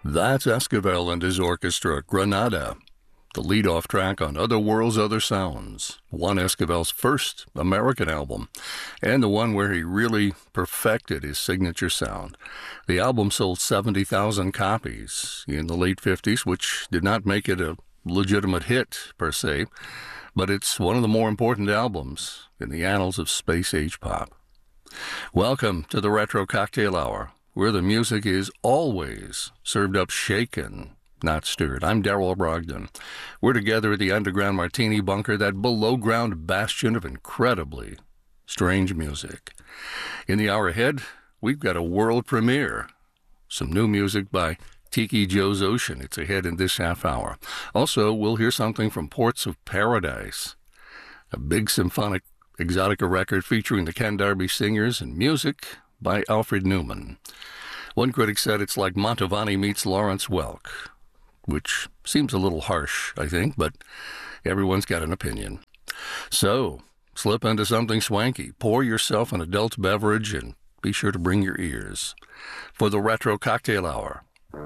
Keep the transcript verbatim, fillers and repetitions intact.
That's Esquivel and his orchestra, Granada, the lead-off track on Other Worlds, Other Sounds, one Esquivel's first American album, and the one where he really perfected his signature sound. The album sold seventy thousand copies in the late fifties, which did not make it a legitimate hit, per se, but it's one of the more important albums in the annals of space-age pop. Welcome to the Retro Cocktail Hour, where the music is always served up shaken, not stirred. I'm Darrell Brogdon. We're together at the Underground Martini Bunker, that below-ground bastion of incredibly strange music. In the hour ahead, we've got a world premiere. Some new music by Tiki Joe's Ocean. It's ahead in this half hour. Also, we'll hear something from Ports of Paradise, a big symphonic exotica record featuring the Ken Darby Singers and music by Alfred Newman. One critic said it's like Mantovani meets Lawrence Welk, which seems a little harsh, I think, but everyone's got an opinion. So, slip into something swanky, pour yourself an adult beverage, and be sure to bring your ears for the Retro Cocktail Hour